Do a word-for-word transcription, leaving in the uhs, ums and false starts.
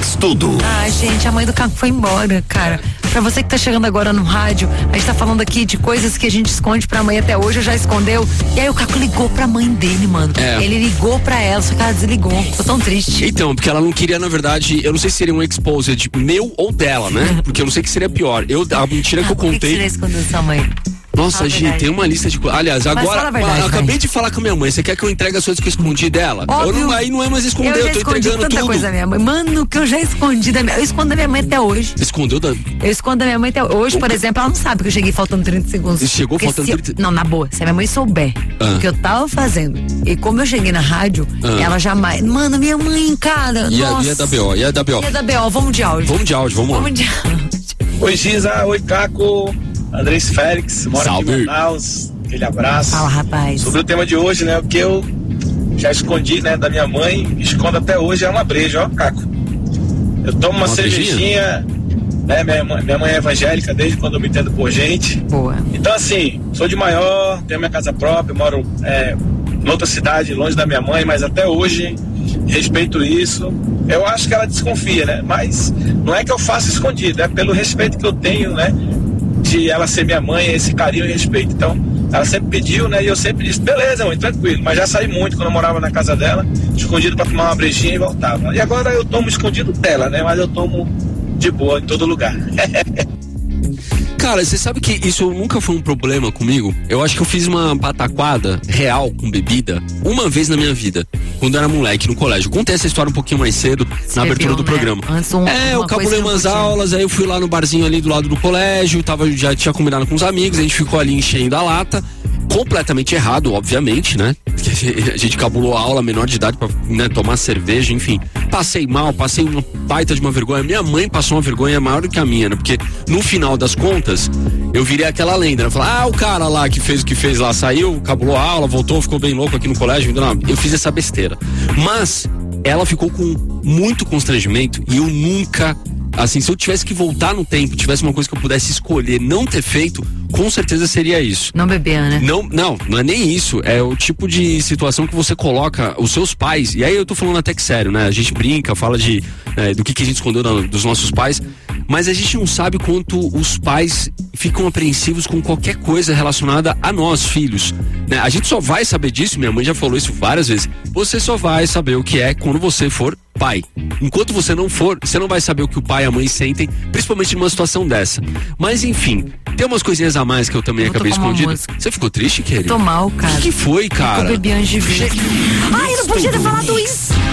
Context Tudo. Ah, gente, a mãe do Caco foi embora, cara. Pra você que tá chegando agora no rádio, a gente tá falando aqui de coisas que a gente esconde pra mãe até hoje, já escondeu. E aí o Caco ligou pra mãe dele, mano. É. Ele ligou pra ela, só que ela desligou. Ficou tão triste. Então, porque ela não queria, na verdade, eu não sei se seria um exposed meu ou dela, né? Porque eu não sei o que seria pior. Eu, a mentira que eu Por que que contei. você escondeu sua mãe? Nossa, Fala a Gi, verdade. tem uma lista de coisas. Aliás, Mas agora, fala a verdade, eu acabei vai. de falar com a minha mãe. Você quer que eu entregue as coisas que eu escondi dela? Eu Óbvio. não, aí não é mais esconder, Eu eu, já tô escondi entregando tanta tudo. coisa da minha mãe. Mano, que eu já escondi da minha... Eu escondo da minha mãe até hoje. Escondeu da. Eu escondo da minha mãe até hoje, por exemplo, ela não sabe que eu cheguei faltando trinta segundos. Você chegou Porque faltando se eu- trinta Não, na boa, se a minha mãe souber Ah. o que eu tava fazendo, e como eu cheguei na rádio, Ah. ela jamais... Mano, minha mãe, cara, Ia, nossa. ia da B O, ia da B O. Ia da B O, vamos de áudio. Vamos de áudio, vamos lá. Vamos de áudio. Oi Giza, oi Caco, Andrés Félix, mora aqui Salve. em Manaus, aquele abraço. Fala, rapaz. Sobre o tema de hoje, né, o que eu já escondi, né, da minha mãe, escondo até hoje, é uma breja, ó, Caco. Eu tomo uma, Uma cervejinha, né, minha mãe, minha mãe é evangélica desde quando eu me entendo por gente. Boa. Então assim, sou de maior, tenho minha casa própria, moro é, em outra cidade, longe da minha mãe, mas até hoje respeito isso. Eu acho que ela desconfia, né? Mas não é que eu faça escondido, é pelo respeito que eu tenho, né? De ela ser minha mãe, esse carinho e respeito. Então, ela sempre pediu, né? E eu sempre disse, beleza, mãe, tranquilo. Mas já saí muito quando eu morava na casa dela, escondido pra tomar uma brejinha e voltava. E agora eu tomo escondido dela, né? Mas eu tomo de boa em todo lugar. Cara, você sabe que isso nunca foi um problema comigo? Eu acho que eu fiz uma pataquada real com bebida uma vez na minha vida, quando eu era moleque no colégio. Eu contei essa história um pouquinho mais cedo, Você na abertura viu, do né? programa. Antes um- é, eu uma coisa cabulei que não umas podia. aulas, aí eu fui lá no barzinho ali do lado do colégio, tava, já tinha combinado com os amigos, a gente ficou ali enchendo a lata. Completamente errado, obviamente, né? A gente cabulou a aula menor de idade pra, né, tomar cerveja, enfim. Passei mal, passei uma baita de uma vergonha. Minha mãe passou uma vergonha maior do que a minha, né? Porque no final das contas, eu virei aquela lenda, né? Falar, ah, o cara lá que fez o que fez lá, saiu, cabulou a aula, voltou, ficou bem louco aqui no colégio. Não, eu fiz essa besteira. Mas ela ficou com muito constrangimento e eu nunca... Assim, se eu tivesse que voltar no tempo, tivesse uma coisa que eu pudesse escolher não ter feito, com certeza seria isso. Não beber, né? Não, não, não é nem isso. É o tipo de situação que você coloca os seus pais. E aí eu tô falando até que sério, né? A gente brinca, fala de é, do que, que a gente escondeu da, dos nossos pais. Mas a gente não sabe quanto os pais ficam apreensivos com qualquer coisa relacionada a nós, filhos. Né? A gente só vai saber disso, minha mãe já falou isso várias vezes. Você só vai saber o que é quando você for pai. Enquanto você não for, você não vai saber o que o pai e a mãe sentem, principalmente numa situação dessa. Mas enfim, tem umas coisinhas a mais que eu também Vou acabei tocar uma escondido. música. Você ficou triste, querido? Tô mal, O cara. que, que foi, cara? Eu bebi antes de ver. Ai, eu não podia ter falado isso.